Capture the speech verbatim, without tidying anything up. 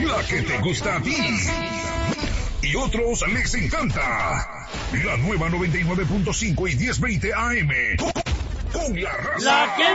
La que te gusta a ti y otros les encanta. La nueva noventa y nueve punto cinco y diez veinte A M. Con la raza. La que